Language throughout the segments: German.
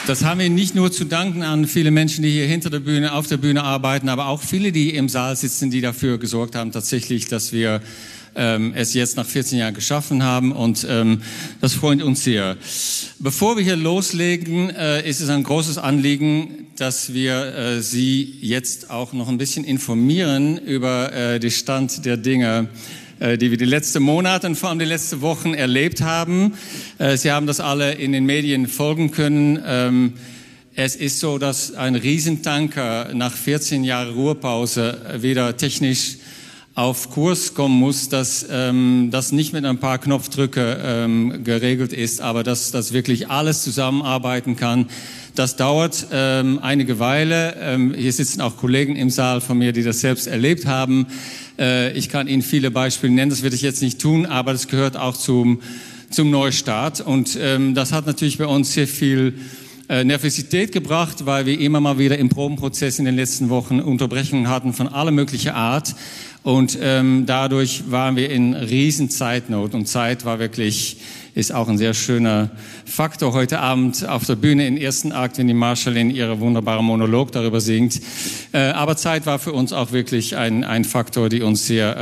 Das haben wir nicht nur zu danken an viele Menschen, die hier hinter der Bühne, auf der Bühne arbeiten, aber auch viele, die im Saal sitzen, die dafür gesorgt haben, tatsächlich, dass wir es jetzt nach 14 Jahren geschaffen haben und das freut uns sehr. Bevor wir hier loslegen, ist es ein großes Anliegen, dass wir Sie jetzt auch noch ein bisschen informieren über den Stand der Dinge, die wir die letzten Monate und vor allem die letzten Wochen erlebt haben. Sie haben das alle in den Medien folgen können. Es ist so, dass ein Riesentanker nach 14 Jahren Ruhepause wieder technisch auf Kurs kommen muss, dass das nicht mit ein paar Knopfdrücke geregelt ist, aber dass das wirklich alles zusammenarbeiten kann. Das dauert einige Weile. Hier sitzen auch Kollegen im Saal von mir, die das selbst erlebt haben. Ich kann Ihnen viele Beispiele nennen, das werde ich jetzt nicht tun, aber das gehört auch zum Neustart. Und das hat natürlich bei uns sehr viel Nervosität gebracht, weil wir immer mal wieder im Probenprozess in den letzten Wochen Unterbrechungen hatten von aller möglicher Art. Und dadurch waren wir in riesen Zeitnot. Und Zeit war wirklich, ist auch ein sehr schöner Faktor heute Abend auf der Bühne im ersten Akt, wenn die Marschallin ihre wunderbare Monolog darüber singt. Aber Zeit war für uns auch wirklich ein Faktor, die uns sehr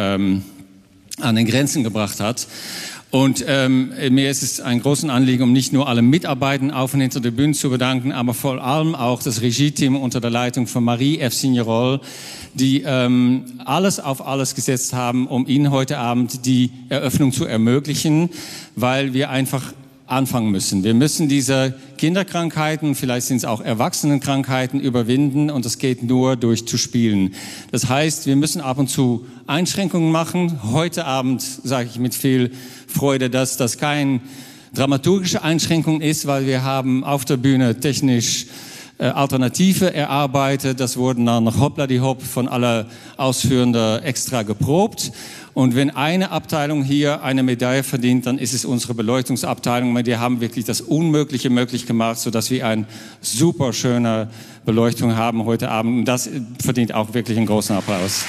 an den Grenzen gebracht hat. Und mir ist es ein großes Anliegen, um nicht nur alle Mitarbeiter auf und hinter der Bühne zu bedanken, aber vor allem auch das Regie-Team unter der Leitung von Marie F. Signerol, die alles auf alles gesetzt haben, um Ihnen heute Abend die Eröffnung zu ermöglichen, weil wir einfach anfangen müssen. Wir müssen diese Kinderkrankheiten, vielleicht sind es auch Erwachsenenkrankheiten, überwinden und das geht nur durch zu spielen. Das heißt, wir müssen ab und zu Einschränkungen machen. Heute Abend sage ich mit viel Freude, dass das keine dramaturgische Einschränkung ist, weil wir haben auf der Bühne technisch Alternative erarbeitet. Das wurden dann noch hoppla-die-hopp von aller Ausführenden extra geprobt. Und wenn eine Abteilung hier eine Medaille verdient, dann ist es unsere Beleuchtungsabteilung. Die haben wirklich das Unmögliche möglich gemacht, sodass wir eine super schöne Beleuchtung haben heute Abend. Und das verdient auch wirklich einen großen Applaus.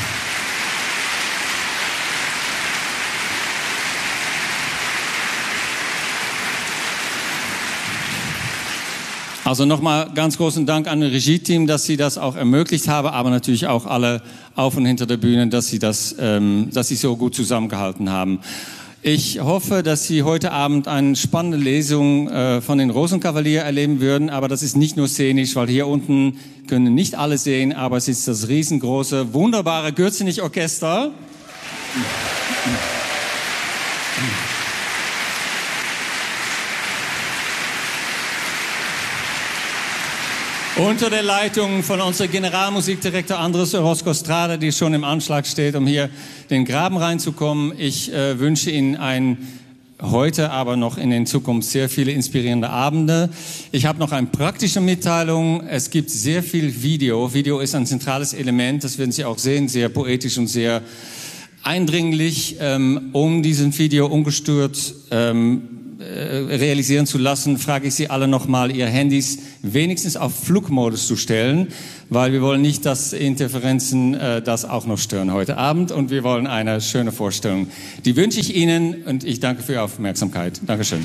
Also nochmal ganz großen Dank an das Regie-Team, dass sie das auch ermöglicht haben, aber natürlich auch alle auf und hinter der Bühne, dass sie so gut zusammengehalten haben. Ich hoffe, dass Sie heute Abend eine spannende Lesung von den Rosenkavalier erleben würden, aber das ist nicht nur szenisch, weil hier unten können nicht alle sehen, aber es ist das riesengroße, wunderbare Gürzenich-Orchester. Unter der Leitung von unserem Generalmusikdirektor Andres Orozco Estrada, die schon im Anschlag steht, um hier den Graben reinzukommen. Ich wünsche Ihnen heute, aber noch in der Zukunft sehr viele inspirierende Abende. Ich habe noch eine praktische Mitteilung. Es gibt sehr viel Video. Video ist ein zentrales Element, das werden Sie auch sehen, sehr poetisch und sehr eindringlich, um diesen Video ungestört realisieren zu lassen, frage ich Sie alle nochmal, Ihr Handys wenigstens auf Flugmodus zu stellen, weil wir wollen nicht, dass Interferenzen das auch noch stören heute Abend und wir wollen eine schöne Vorstellung. Die wünsche ich Ihnen und ich danke für Ihre Aufmerksamkeit. Dankeschön.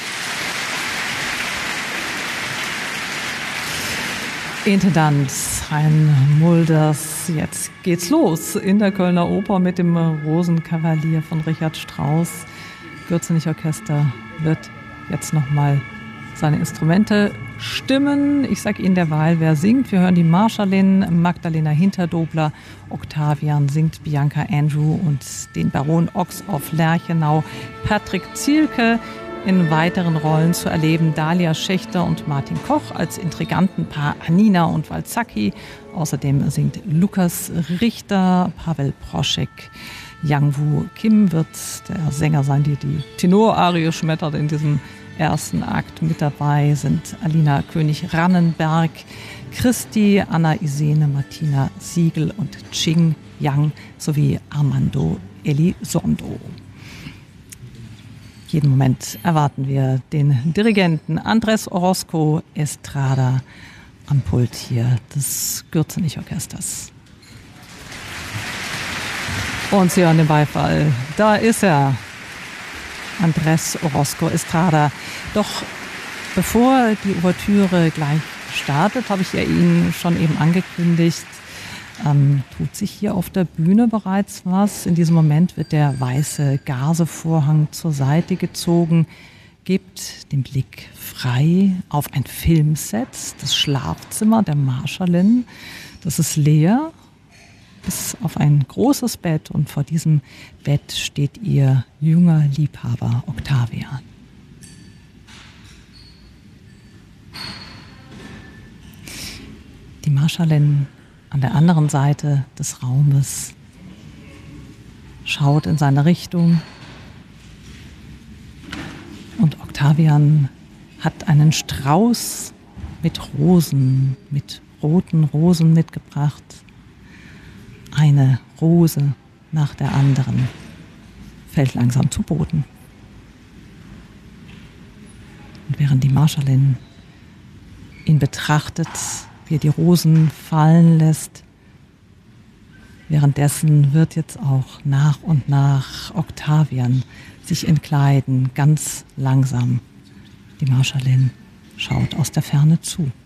Intendant Hein Mulders, jetzt geht's los in der Kölner Oper mit dem Rosenkavalier von Richard Strauss. Gürzenich-Orchester wird jetzt nochmal seine Instrumente stimmen. Ich sage Ihnen der Wahl, wer singt. Wir hören die Marschallin, Magdalena Hinterdobler, Octavian singt Bianca Andrew und den Baron Ochs auf Lerchenau, Patrick Zielke. In weiteren Rollen zu erleben Dalia Schächter und Martin Koch als Intrigantenpaar Anina und Walzacki. Außerdem singt Lukas Richter, Pavel Proschek. Yang Woo Kim wird der Sänger sein, die Tenorarie schmettert in diesem ersten Akt. Mit dabei sind Alina König-Rannenberg, Christi, Anna Isene, Martina Siegel und Ching Yang sowie Armando Elizondo. Jeden Moment erwarten wir den Dirigenten Andres Orozco Estrada am Pult hier des Gürzenich-Orchesters. Und Sie hören den Beifall. Da ist er, Andres Orozco Estrada. Doch Bevor die Ouvertüre gleich startet, habe ich ja Ihnen schon eben angekündigt, tut sich hier auf der Bühne bereits was. In diesem Moment wird der weiße Gazevorhang zur Seite gezogen, gibt den Blick frei auf ein Filmset, das Schlafzimmer der Marschallin. Das ist leer, bis auf ein großes Bett, und vor diesem Bett steht ihr junger Liebhaber Octavian. Die Marschallin an der anderen Seite des Raumes schaut in seine Richtung, und Octavian hat einen Strauß mit Rosen, mit roten Rosen mitgebracht. Eine Rose nach der anderen fällt langsam zu Boden. Und während die Marschallin ihn betrachtet, wie er die Rosen fallen lässt, währenddessen wird jetzt auch nach und nach Octavian sich entkleiden, ganz langsam. Die Marschallin schaut aus der Ferne zu.